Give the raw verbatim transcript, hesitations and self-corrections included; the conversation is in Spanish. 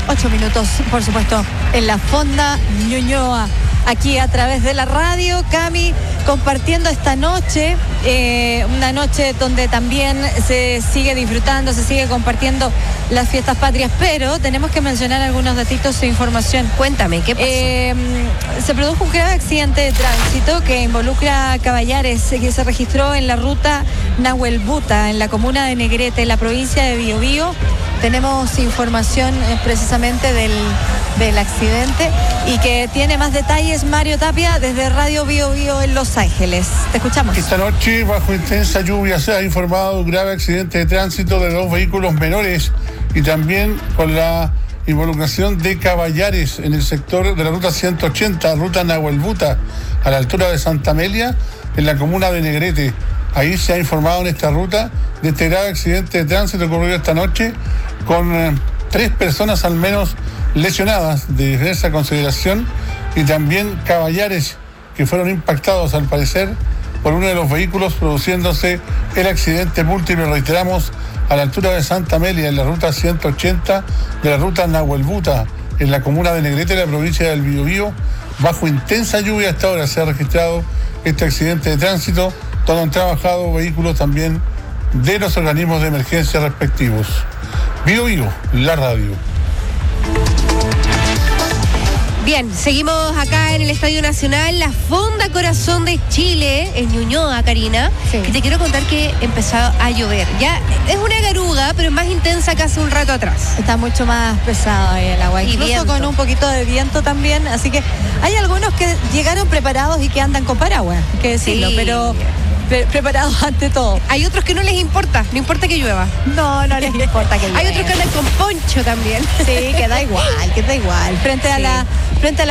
ocho minutos, por supuesto, en la Fonda Ñuñoa. Aquí a través de la radio, Cami, compartiendo esta noche, eh, una noche donde también se sigue disfrutando, se sigue compartiendo las fiestas patrias, pero tenemos que mencionar algunos datitos de información. Cuéntame, ¿qué pasó? Eh, se produjo un grave accidente de tránsito que involucra a Caballares, que se registró en la ruta Nahuelbuta, en la comuna de Negrete, en la provincia de Biobío. Tenemos información eh, precisamente del, del accidente y que tiene más detalles Mario Tapia desde Radio Biobío en Los Ángeles. Te escuchamos. Esta noche, bajo intensa lluvia, se ha informado un grave accidente de tránsito de dos vehículos menores y también con la involucración de Caballares en el sector de la ruta ciento ochenta, ruta Nahuelbuta, a la altura de Santa Amelia, en la comuna de Negrete. Ahí se ha informado en esta ruta de este grave accidente de tránsito ocurrido esta noche con eh, tres personas al menos lesionadas de diversa consideración y también Caballares que fueron impactados al parecer por uno de los vehículos, produciéndose el accidente múltiple, reiteramos, a la altura de Santa Amelia, en la ruta ciento ochenta de la ruta Nahuelbuta, en la comuna de Negrete, en la provincia del Biobío. Bajo intensa lluvia hasta ahora se ha registrado este accidente de tránsito, donde han trabajado vehículos también de los organismos de emergencia respectivos. Biobío, la radio. Bien, seguimos acá en el Estadio Nacional, la Fonda Corazón de Chile, en Ñuñoa, Karina. Sí. Y te quiero contar que empezó a llover. Ya es una garuga, pero es más intensa que hace un rato atrás. Está mucho más pesado ahí el agua, Y incluso viento. con un poquito de viento también, así que hay algunos que llegaron preparados y que andan con paraguas, hay que decirlo, Sí. pero pre- preparados ante todo. Hay otros que no les importa, no importa que llueva. No, no les importa que Hay otros que andan con poncho también. Sí, que da igual, que da igual. Frente a Sí. la frente a la